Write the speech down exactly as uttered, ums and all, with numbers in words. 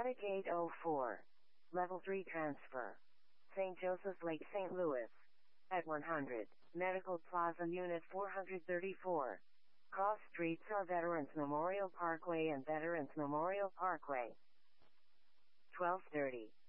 Data Gate oh four. Level three transfer. Saint Joseph's Lake, Saint Louis. At one hundred. Medical Plaza Unit four thirty-four. Cross streets are Veterans Memorial Parkway and Veterans Memorial Parkway. twelve thirty.